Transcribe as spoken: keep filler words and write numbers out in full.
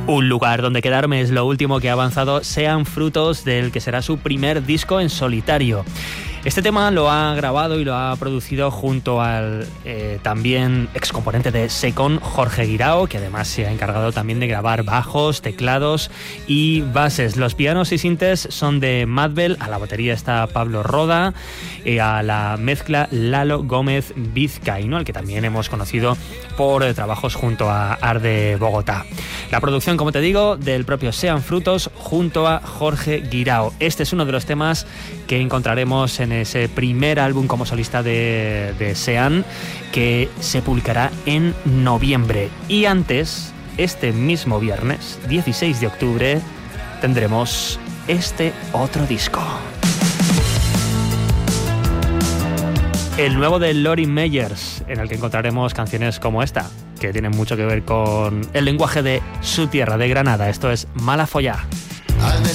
Un lugar donde quedarme es lo último que ha avanzado Sean Frutos, del que será su primer disco en solitario. Este tema lo ha grabado y lo ha producido junto al eh, también excomponente de Secon, Jorge Guirao, que además se ha encargado también de grabar bajos, teclados y bases. Los pianos y sintes son de Madbel, a la batería está Pablo Roda, eh, a la mezcla Lalo Gómez Vizcaíno, al que también hemos conocido por eh, trabajos junto a Arde Bogotá. La producción, como te digo, del propio Sean Frutos junto a Jorge Guirao. Este es uno de los temas que encontraremos en ese primer álbum como solista de, de Sean, que se publicará en noviembre. Y antes, este mismo viernes, dieciséis de octubre, tendremos este otro disco. El nuevo de Lori Meyers, en el que encontraremos canciones como esta, que tienen mucho que ver con el lenguaje de su tierra, de Granada. Esto es Mala Follá.